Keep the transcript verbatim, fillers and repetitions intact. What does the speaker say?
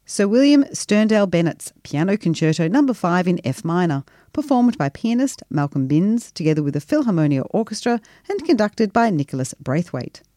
Sir William Sterndale Bennett's Piano Concerto number five in F minor, performed by pianist Malcolm Binns together with the Philharmonia Orchestra and conducted by Nicholas Braithwaite.